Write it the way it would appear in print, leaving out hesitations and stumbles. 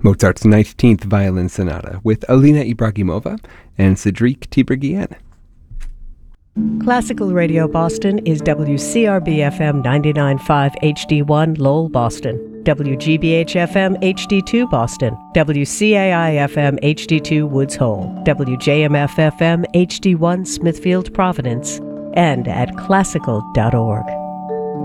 Mozart's 19th Violin Sonata with Alina Ibragimova and Cedric Tiberghien. Classical Radio Boston is WCRB-FM 99.5 HD1 Lowell, Boston, WGBH-FM HD2 Boston, WCAI-FM HD2 Woods Hole, WJMF-FM HD1 Smithfield, Providence, and at classical.org.